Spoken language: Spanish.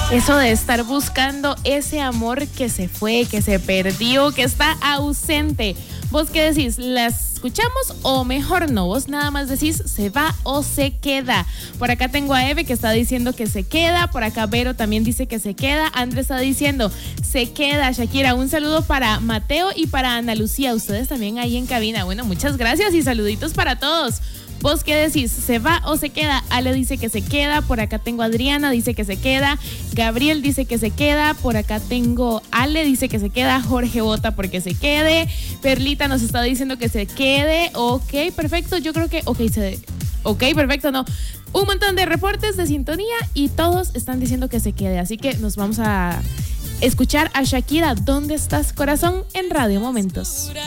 Eso de estar buscando ese amor que se fue, que se perdió, que está ausente. ¿Vos qué decís? ¿La escuchamos o mejor no? Vos nada más decís se va o se queda. Por acá tengo a Eve que está diciendo que se queda. Por acá Vero también dice que se queda. Andrés está diciendo se queda. Shakira, un saludo para Mateo y para Ana Lucía. Ustedes también ahí en cabina. Bueno, muchas gracias y saluditos para todos. ¿Vos qué decís? ¿Se va o se queda? Ale dice que se queda. Por acá tengo a Adriana, dice que se queda. Gabriel dice que se queda. Por acá tengo Ale, dice que se queda. Jorge vota porque se quede. Perlita nos está diciendo que se quede. Ok, perfecto. Yo creo que... Ok, perfecto, no. Un montón de reportes de sintonía y todos están diciendo que se quede. Así que nos vamos a escuchar a Shakira, ¿dónde estás, corazón? En Radio Momentos.